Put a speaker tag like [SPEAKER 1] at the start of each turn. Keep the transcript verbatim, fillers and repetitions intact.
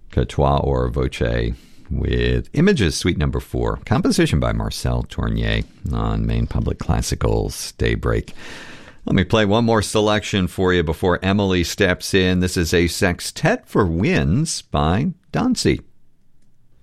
[SPEAKER 1] Catois or Voce with Images, Suite Number Four. Composition by Marcel Tournier on Maine Public Classical's Daybreak. Let me play one more selection for you before Emily steps in. This is a sextet for winds by Donsey.